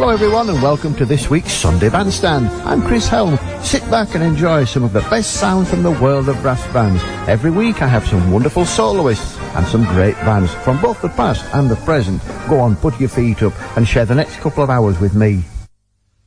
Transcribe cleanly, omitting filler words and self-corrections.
Hello everyone and welcome to this week's Sunday Bandstand. I'm Chris Helm. Sit back and enjoy some of the best sound from the world of brass bands. Every week I have some wonderful soloists and some great bands from both the past and the present. Go on, put your feet up and share the next couple of hours with me.